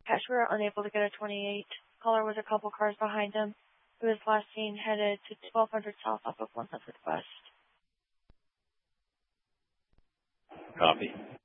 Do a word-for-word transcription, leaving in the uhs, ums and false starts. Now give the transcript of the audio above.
Cashier unable to get a twenty-eight. Caller was a couple cars behind him. He was last seen headed to twelve hundred south off of one hundred west. Copy.